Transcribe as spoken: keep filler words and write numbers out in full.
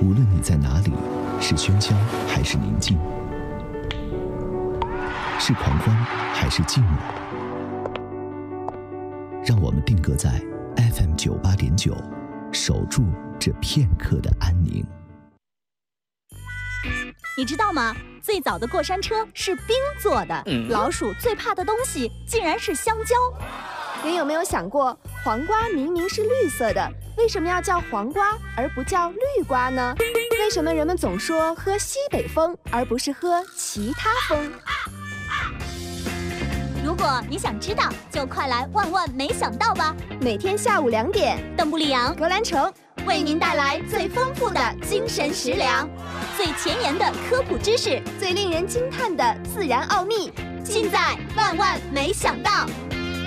无论你在哪里，是喧嚣还是宁静，是狂欢还是静默，让我们定格在 F M 九八点九，守住这片刻的安宁。 你知道吗？最早的过山车是冰做的，嗯、老鼠最怕的东西竟然是香蕉。 你有没有想过，黄瓜明明是绿色的，为什么要叫黄瓜而不叫绿瓜呢？为什么人们总说喝西北风而不是喝其他风？ 如果你想知道，就快来万万没想到吧！ 每天下午两点， 邓布利扬、 格兰城为您带来最丰富的精神食粮，最前沿的科普知识， 最令人惊叹的自然奥秘， 尽在万万没想到。